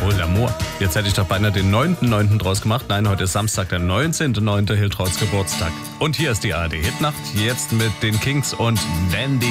Oh, L'amour. Jetzt hätte ich doch beinahe den 9.9. draus gemacht. Nein, heute ist Samstag, der 19.9. Hiltrauts Geburtstag. Und hier ist die ARD Hitnacht, jetzt mit den Kings und Wendy.